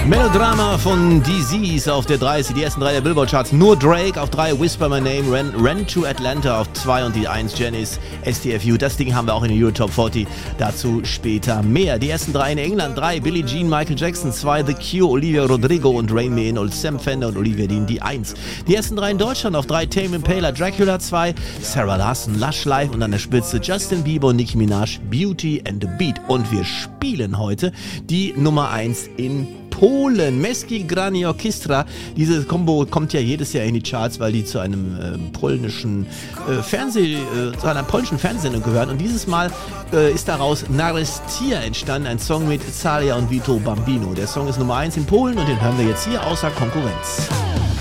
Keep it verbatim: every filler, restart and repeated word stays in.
Melodrama von D Z's auf der drei, die ersten drei der Billboard-Charts. Nur Drake auf drei, Whisper My Name, Ren, Ren to Atlanta auf zwei und die eins, Janis, S T F U. Das Ding haben wir auch in der Euro Top vierzig, dazu später mehr. Die ersten drei in England, drei, Billie Jean, Michael Jackson, zwei, The Cure, Olivia Rodrigo und Rain Me In, und Sam Fender und Olivia Dean, die eins. Die ersten drei in Deutschland auf drei, Tame Impala, Dracula zwei, Sarah Larson, Lush Life und an der Spitze Justin Bieber und Nicki Minaj, Beauty and the Beat. Und wir spielen heute die Nummer eins in Polen. Męskie Granie Orchestra. Diese Kombo kommt ja jedes Jahr in die Charts, weil die zu einem äh, polnischen äh, Fernseh, äh, zu einer polnischen Fernsehsendung gehören. Und dieses Mal äh, ist daraus Narestia entstanden, ein Song mit Zalia und Vito Bambino. Der Song ist Nummer eins in Polen und den hören wir jetzt hier außer Konkurrenz.